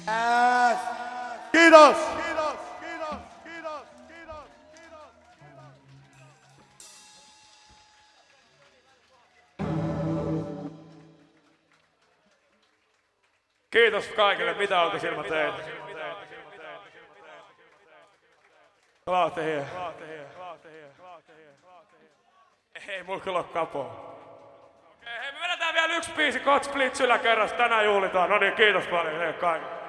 Yes. Kiitos! Kiitos kaikille, mitä oltais ilman teitä. Glad to hear. Ei mulla kyllä oo kapoa. Okei, hei, me vedetään vielä yksi biisi Kotsplitsyllä kerrasta. Tänään juhlitaan. No niin, kiitos paljon kaikille.